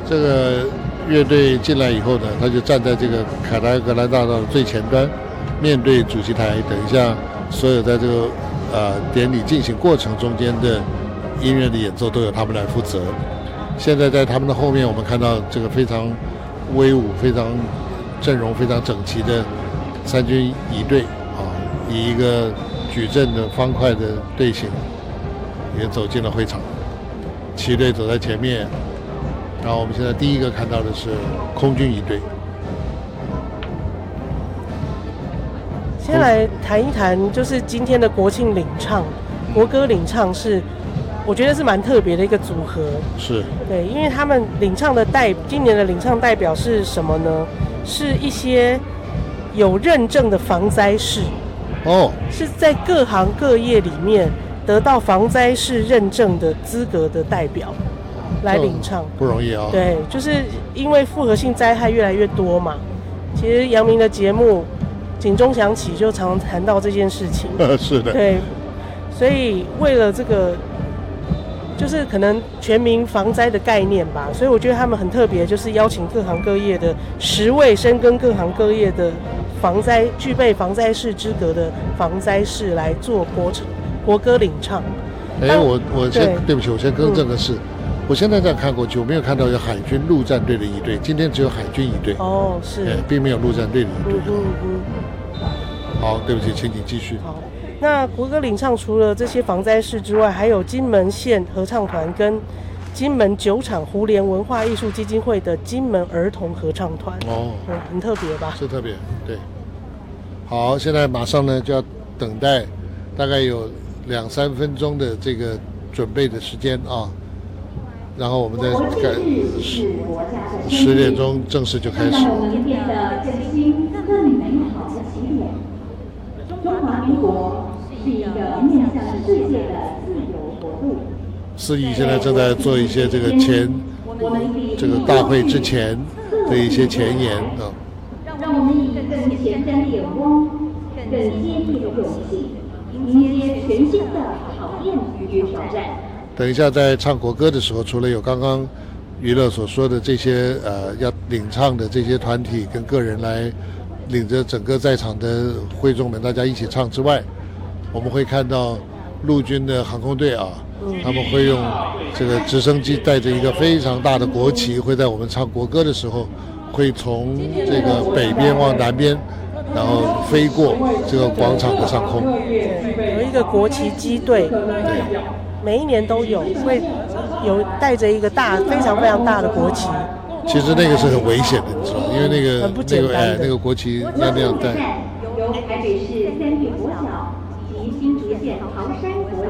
这个乐队进来以后呢，他就站在这个凯达格兰大道的最前端，面对主席台。等一下，所有在这个典礼进行过程中间的音乐的演奏都由他们来负责。现在在他们的后面，我们看到这个非常威武、非常阵容非常整齐的三军仪队以一个矩阵的方块的队形也走进了会场。旗队走在前面，然后我们现在第一个看到的是空军仪队。 先来谈一谈，就是今天的国庆领唱，国歌领唱是，我觉得是蛮特别的一个组合。 是， 对，因为他们领唱的今年的领唱代表是什么呢？是一些有认证的防灾士，是在各行各业里面得到防灾士认证的资格的代表来领唱， 不容易啊。 对，就是因为复合性灾害越来越多嘛，其实阳明的节目警钟响起就常常谈到这件事情。 是的， 对，所以为了这个就是可能全民防灾的概念吧，所以我觉得他们很特别，就是邀请各行各业的10位深耕各行各业的具备防灾士资格的防灾士来做国歌领唱。 我先对不起，我先更正个事。我现在这样看过去，我没有看到有海军陆战队的仪队，今天只有海军仪队。 是， 并没有陆战队的仪队。好，对不起，请你继续。 好，那国歌领唱除了这些防灾士之外，还有金门县合唱团跟金门酒厂胡琏文化艺术基金会的金门儿童合唱团。很特别吧？ 是特别，对。好，现在马上呢就要等待，大概有2-3分钟的这个准备的时间啊，然后我们在10点钟正式就开始。 明天的振兴更美好的起点。中华民国是一个面向世界的自由国度。 司仪现在正在做一些这个大会之前的一些前言啊。 让我们以更前瞻的眼光、更坚定的勇气，迎接全新的考验与挑战。 等一下，在唱国歌的时候，除了有刚刚娱乐所说的这些要领唱的这些团体跟个人来领着整个在场的会众们大家一起唱之外，我们会看到陆军的航空队他们会用这个直升机带着一个非常大的国旗，会在我们唱国歌的时候会从这个北边往南边，然后飞过这个广场的上空。 有一个国旗机队，每一年都会有带着一个非常非常大的国旗。 其实那个是很危险的，你知道，因为那个国旗要那样带。 由台北市3地国小及新竹县桃山国